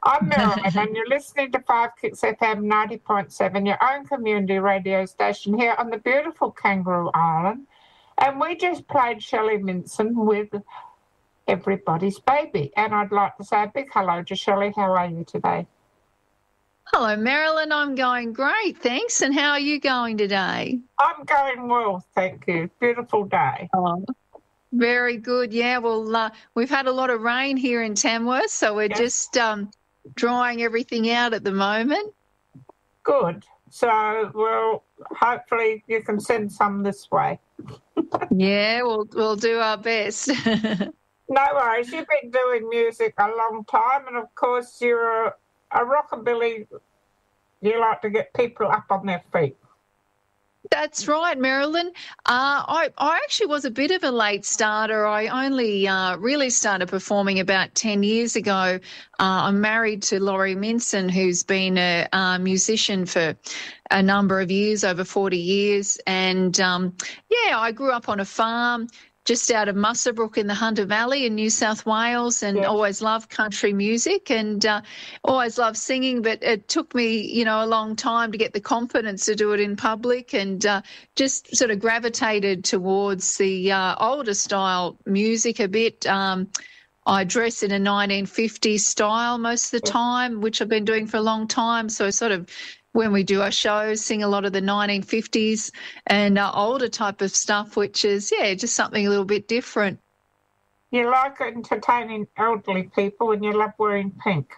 I'm Marilyn, and you're listening to 5 Kicks FM 90.7, your own community radio station here on the beautiful Kangaroo Island. And we just played Shelley Minson with Everybody's Baby. And I'd like to say a big hello to Shelley. How are you today? Hello, Marilyn. I'm going great, thanks. And how are you going today? I'm going well, thank you. Beautiful day. Oh, very good. Yeah, well, we've had a lot of rain here in Tamworth, so we're just drying everything out at the moment. Good. So, well, hopefully you can send some this way. Yeah, we'll do our best. No worries. You've been doing music a long time, and of course you're a rockabilly. You like to get people up on their feet. That's right, Marilyn. I actually was a bit of a late starter. I only really started performing about 10 years ago. I'm married to Laurie Minson, who's been a musician for a number of years, over 40 years. And, I grew up on a farm just out of Muswellbrook in the Hunter Valley in New South Wales, and always loved country music and always loved singing, but it took me, a long time to get the confidence to do it in public, and just sort of gravitated towards the older style music a bit. I dress in a 1950s style most of the time, which I've been doing for a long time, so sort of when we do our shows, sing a lot of the 1950s and older type of stuff, which is, just something a little bit different. You like entertaining elderly people and you love wearing pink.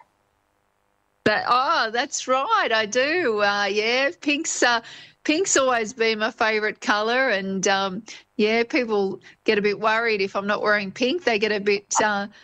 That's right, I do. Pink's always been my favourite colour, and, people get a bit worried if I'm not wearing pink. They get a bit...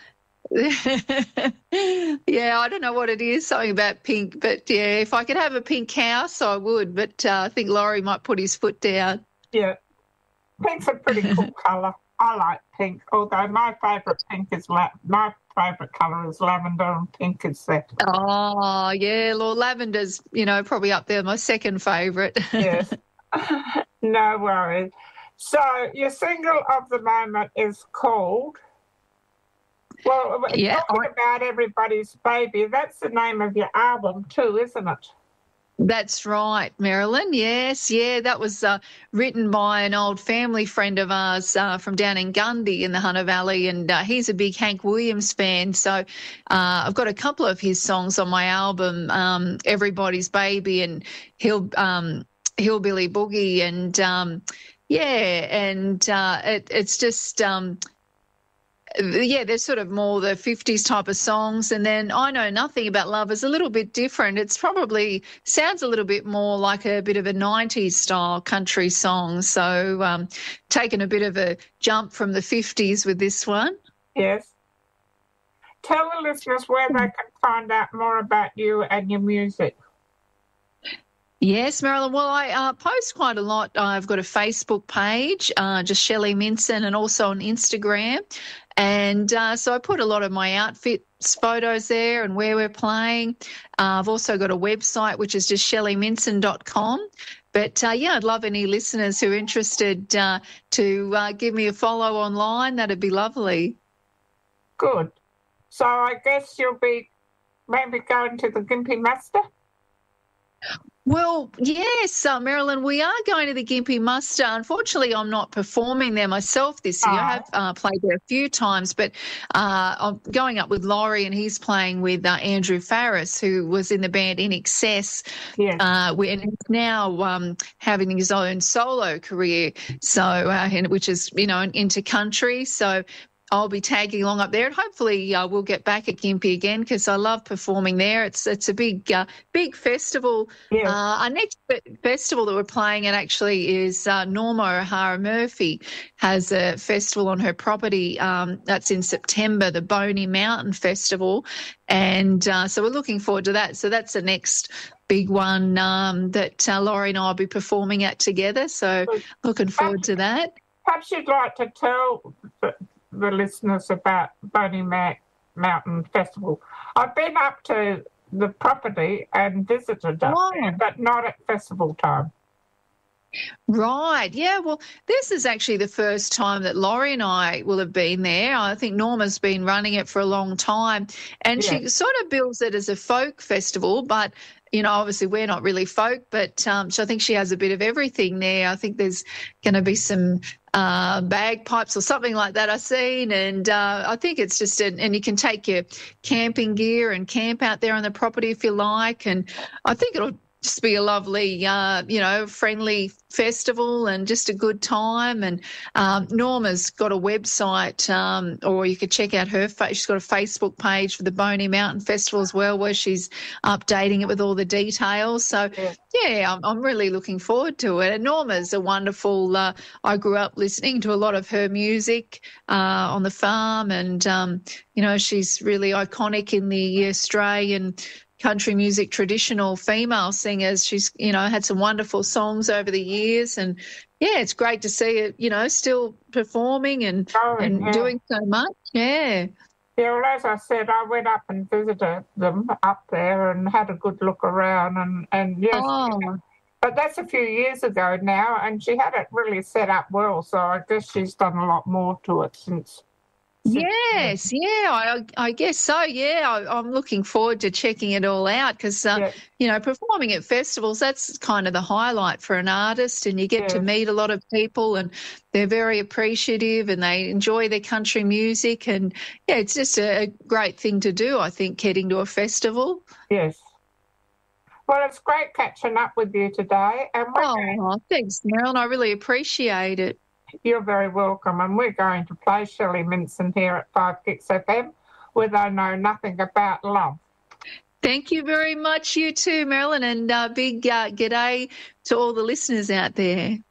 I don't know what it is, something about pink, but if I could have a pink house, I would, but I think Laurie might put his foot down. Yeah, pink's a pretty cool colour. I like pink, although my favourite colour is lavender, and pink is that. Oh, yeah, well, lavender's, probably up there, my second favourite. Yes, no worries. So your single of the moment is called... Well, talking about Everybody's Baby, that's the name of your album too, isn't it? That's right, Marilyn. Yes, that was written by an old family friend of ours from down in Gundy in the Hunter Valley, and he's a big Hank Williams fan. So I've got a couple of his songs on my album, Everybody's Baby and Hillbilly Boogie, and it's just... there's sort of more the 50s type of songs, and then I Know Nothing About Love is a little bit different. It's probably sounds a little bit more like a bit of a 90s style country song, so taking a bit of a jump from the 50s with this one. Yes. Tell the listeners where they can find out more about you and your music. Yes, Marilyn. Well, I post quite a lot. I've got a Facebook page, just Shelley Minson, and also on Instagram. And so I put a lot of my outfits photos there and where we're playing. I've also got a website, which is just shelleyminson.com. But, I'd love any listeners who are interested to give me a follow online. That'd be lovely. Good. So I guess you'll be maybe going to the Gympie Muster? Well, yes, Marilyn, we are going to the Gympie Muster. Unfortunately, I'm not performing there myself this year. I have played there a few times, but I'm going up with Laurie, and he's playing with Andrew Farris, who was in the band In Excess, and he's now having his own solo career, so which is, into country. So I'll be tagging along up there, and hopefully we'll get back at Gympie again, because I love performing there. It's a big festival. Yeah. Our next festival that we're playing at actually is Norma O'Hara Murphy has a festival on her property. That's in September, the Boney Mountain Festival, and so we're looking forward to that. So that's the next big one that Laurie and I will be performing at together. So looking forward to that. Perhaps you'd like to tell the listeners about Boney Mountain Festival. I've been up to the property and visited up there, but not at festival time. Right. Yeah. Well, this is actually the first time that Laurie and I will have been there. I think Norma's been running it for a long time, and Yeah. she sort of bills it as a folk festival, but obviously we're not really folk, but so I think she has a bit of everything there. I think there's going to be some bagpipes or something like that I've seen, and I think it's just and you can take your camping gear and camp out there on the property if you like, and I think it'll just be a lovely, friendly festival and just a good time. And Norma's got a website, or you could check out her. She's got a Facebook page for the Boney Mountain Festival as well, where she's updating it with all the details. So, yeah, I'm really looking forward to it. And Norma's a wonderful. I grew up listening to a lot of her music on the farm, and she's really iconic in the Australian country music traditional female singers. She's had some wonderful songs over the years, and yeah, it's great to see her still performing and doing so much. Yeah, well, as I said, I went up and visited them up there and had a good look around, and yes, but that's a few years ago now, and she had it really set up well, so I guess she's done a lot more to it since. Yes, yeah, I guess so. Yeah, I'm looking forward to checking it all out because, performing at festivals, that's kind of the highlight for an artist, and you get to meet a lot of people, and they're very appreciative and they enjoy their country music. And, yeah, it's just a great thing to do, I think, heading to a festival. Yes. Well, it's great catching up with you today. And thanks, Marilyn. I really appreciate it. You're very welcome, and we're going to play Shelley Minson here at 5 Kicks FM with I Know Nothing About Love. Thank you very much, you too, Marilyn, and big g'day to all the listeners out there.